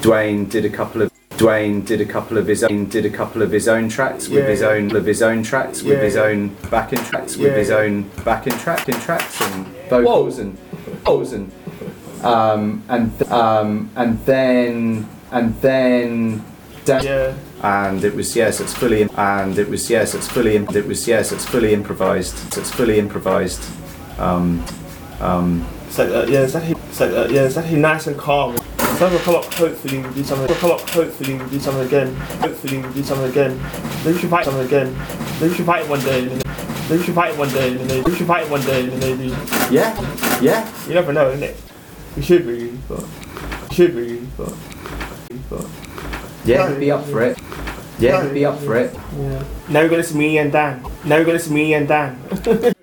Dwayne did a couple of his own tracks with his own tracks with his own backing tracks with his own backing tracks and vocals and and it was it's fully improvised. It's fully improvised. It's actually nice and calm. So we'll come up, hopefully we'll do something. Hopefully we'll do something again. Maybe we should fight something again. Maybe we should fight one day. Maybe. Yeah. You never know, innit? We should really, but. Yeah, he'd be up for it. Yeah. Now we're gonna see me and Dan.